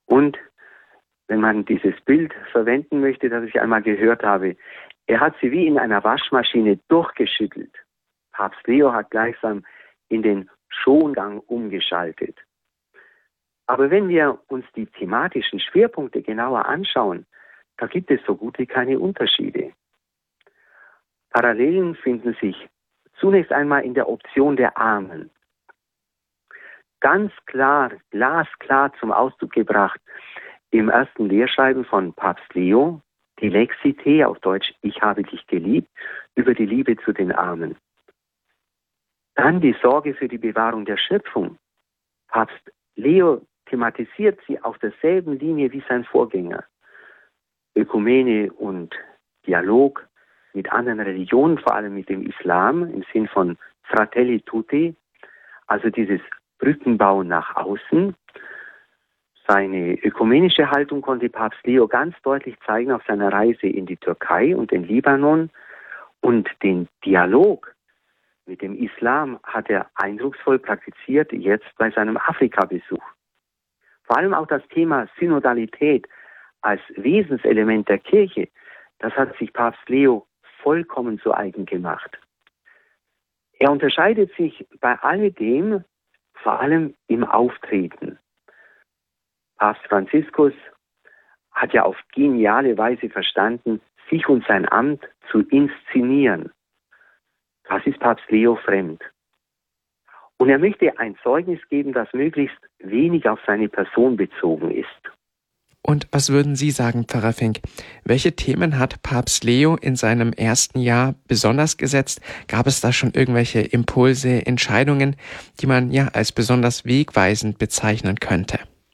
Und wenn man dieses Bild verwenden möchte, das ich einmal gehört habe, er hat sie wie in einer Waschmaschine durchgeschüttelt. Papst Leo hat gleichsam in den Schongang umgeschaltet. Aber wenn wir uns die thematischen Schwerpunkte genauer anschauen, da gibt es so gut wie keine Unterschiede. Parallelen finden sich zunächst einmal in der Option der Armen. Ganz klar, glasklar zum Ausdruck gebracht im ersten Lehrschreiben von Papst Leo, die Lexite, auf Deutsch, ich habe dich geliebt, über die Liebe zu den Armen. Dann die Sorge für die Bewahrung der Schöpfung. Papst Leo thematisiert sie auf derselben Linie wie sein Vorgänger. Ökumene und Dialog mit anderen Religionen, vor allem mit dem Islam, im Sinn von Fratelli Tutti, also dieses Brückenbauen nach außen. Seine ökumenische Haltung konnte Papst Leo ganz deutlich zeigen auf seiner Reise in die Türkei und den Libanon. Und den Dialog mit dem Islam hat er eindrucksvoll praktiziert, jetzt bei seinem Afrika-Besuch. Vor allem auch das Thema Synodalität als Wesenselement der Kirche, das hat sich Papst Leo vollkommen zu eigen gemacht. Er unterscheidet sich bei alledem vor allem im Auftreten. Papst Franziskus hat ja auf geniale Weise verstanden, sich und sein Amt zu inszenieren. Das ist Papst Leo fremd. Und er möchte ein Zeugnis geben, das möglichst wenig auf seine Person bezogen ist. Und was würden Sie sagen, Pfarrer Fink? Welche Themen hat Papst Leo in seinem ersten Jahr besonders gesetzt? Gab es da schon irgendwelche Impulse, Entscheidungen, die man ja als besonders wegweisend bezeichnen könnte?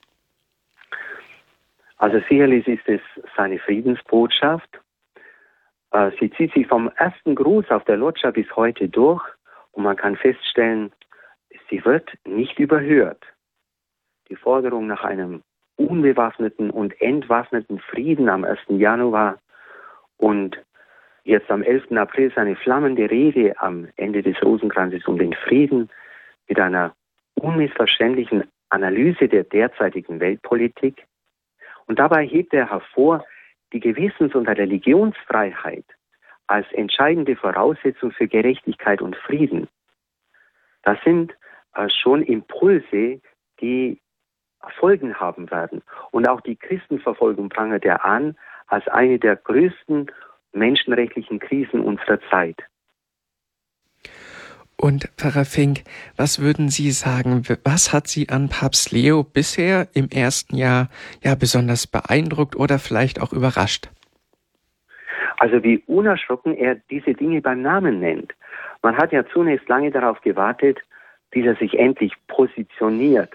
Also sicherlich ist es seine Friedensbotschaft. Sie zieht sich vom ersten Gruß auf der Loggia bis heute durch und man kann feststellen, sie wird nicht überhört. Die Forderung nach einem unbewaffneten und entwaffneten Frieden am 1. Januar und jetzt am 11. April seine flammende Rede am Ende des Rosenkranzes um den Frieden mit einer unmissverständlichen Analyse der derzeitigen Weltpolitik. Und dabei hebt er hervor, die Gewissens- und Religionsfreiheit als entscheidende Voraussetzung für Gerechtigkeit und Frieden. Das sind schon Impulse, die Folgen haben werden. Und auch die Christenverfolgung prangert er an als eine der größten menschenrechtlichen Krisen unserer Zeit. Und Pfarrer Fink, was würden Sie sagen, was hat Sie an Papst Leo bisher im ersten Jahr ja besonders beeindruckt oder vielleicht auch überrascht? Also wie unerschrocken er diese Dinge beim Namen nennt. Man hat ja zunächst lange darauf gewartet, bis er sich endlich positioniert.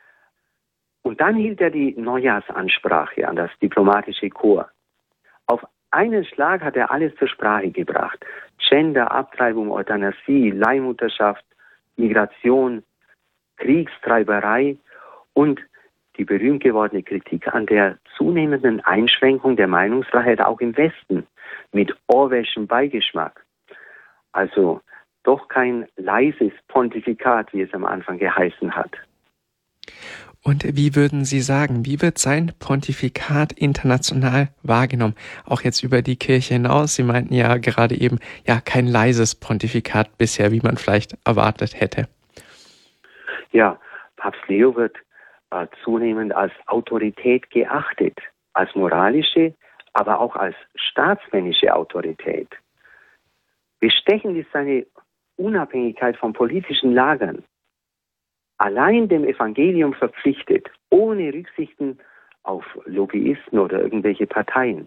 Und dann hielt er die Neujahrsansprache an das diplomatische Korps. Auf einen Schlag hat er alles zur Sprache gebracht. Gender, Abtreibung, Euthanasie, Leihmutterschaft, Migration, Kriegstreiberei und die berühmt gewordene Kritik an der zunehmenden Einschränkung der Meinungsfreiheit auch im Westen mit orwellschem Beigeschmack. Also doch kein leises Pontifikat, wie es am Anfang geheißen hat. Und wie würden Sie sagen, wie wird sein Pontifikat international wahrgenommen? Auch jetzt über die Kirche hinaus. Sie meinten ja gerade eben, ja, kein leises Pontifikat bisher, wie man vielleicht erwartet hätte. Ja, Papst Leo wird zunehmend als Autorität geachtet, als moralische, aber auch als staatsmännische Autorität. Bestechend ist seine Unabhängigkeit von politischen Lagern. Allein dem Evangelium verpflichtet, ohne Rücksichten auf Lobbyisten oder irgendwelche Parteien.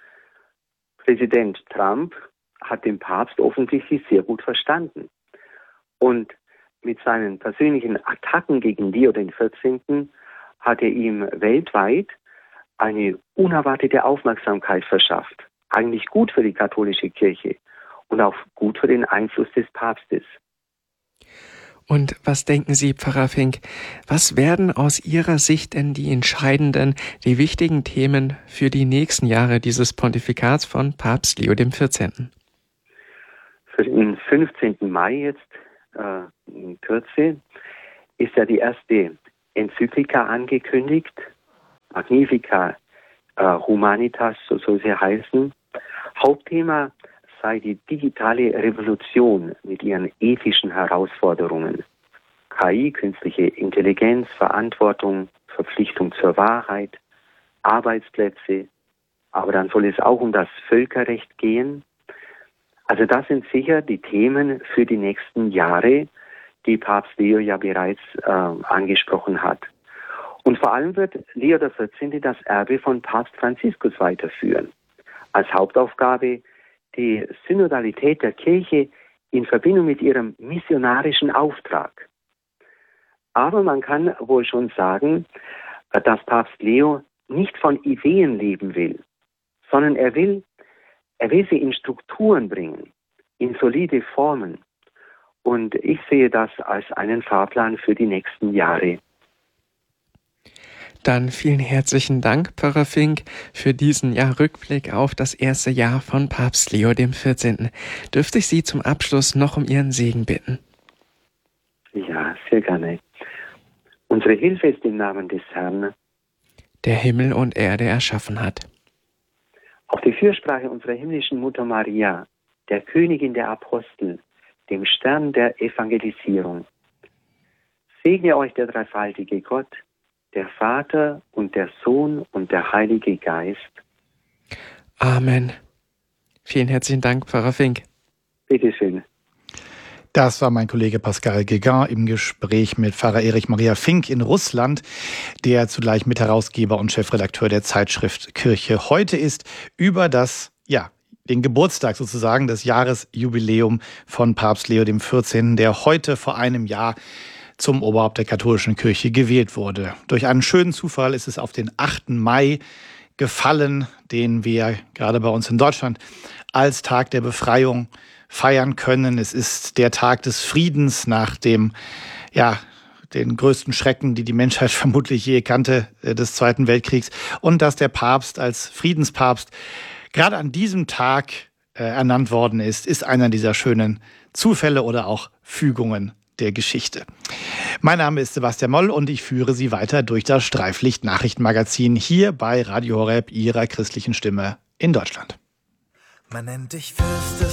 Präsident Trump hat den Papst offensichtlich sehr gut verstanden. Und mit seinen persönlichen Attacken gegen Leo XIV. Hat er ihm weltweit eine unerwartete Aufmerksamkeit verschafft. Eigentlich gut für die katholische Kirche und auch gut für den Einfluss des Papstes. Und was denken Sie, Pfarrer Fink, was werden aus Ihrer Sicht denn die entscheidenden, die wichtigen Themen für die nächsten Jahre dieses Pontifikats von Papst Leo XIV.? Für den 15. Mai jetzt in Kürze ist ja die erste Enzyklika angekündigt, Magnificat Humanitas, so soll sie heißen. Hauptthema sei die digitale Revolution mit ihren ethischen Herausforderungen. KI, künstliche Intelligenz, Verantwortung, Verpflichtung zur Wahrheit, Arbeitsplätze, aber dann soll es auch um das Völkerrecht gehen. Also das sind sicher die Themen für die nächsten Jahre, die Papst Leo ja bereits angesprochen hat. Und vor allem wird Leo XIV. Das Erbe von Papst Franziskus weiterführen. Als Hauptaufgabe die Synodalität der Kirche in Verbindung mit ihrem missionarischen Auftrag. Aber man kann wohl schon sagen, dass Papst Leo nicht von Ideen leben will, sondern er will sie in Strukturen bringen, in solide Formen. Und ich sehe das als einen Fahrplan für die nächsten Jahre. Dann vielen herzlichen Dank, Pfarrer Fink, für diesen Rückblick auf das erste Jahr von Papst Leo XIV. Dürfte ich Sie zum Abschluss noch um Ihren Segen bitten? Ja, sehr gerne. Unsere Hilfe ist im Namen des Herrn, der Himmel und Erde erschaffen hat. Auf die Fürsprache unserer himmlischen Mutter Maria, der Königin der Apostel, dem Stern der Evangelisierung. Segne euch der dreifaltige Gott, der Vater und der Sohn und der Heilige Geist. Amen. Vielen herzlichen Dank, Pfarrer Fink. Bitte schön. Das war mein Kollege Pascal Guégan im Gespräch mit Pfarrer Erich Maria Fink in Russland, der zugleich Mitherausgeber und Chefredakteur der Zeitschrift Kirche heute ist, über den Geburtstag sozusagen, das Jahresjubiläum von Papst Leo XIV., der heute vor einem Jahr zum Oberhaupt der katholischen Kirche gewählt wurde. Durch einen schönen Zufall ist es auf den 8. Mai gefallen, den wir gerade bei uns in Deutschland als Tag der Befreiung feiern können. Es ist der Tag des Friedens nach den größten Schrecken, die die Menschheit vermutlich je kannte, des Zweiten Weltkriegs. Und dass der Papst als Friedenspapst gerade an diesem Tag ernannt worden ist einer dieser schönen Zufälle oder auch Fügungen der Geschichte. Mein Name ist Sebastian Moll und ich führe Sie weiter durch das Streiflicht-Nachrichtenmagazin hier bei Radio Horeb, Ihrer christlichen Stimme in Deutschland. Man nennt dich Fürst des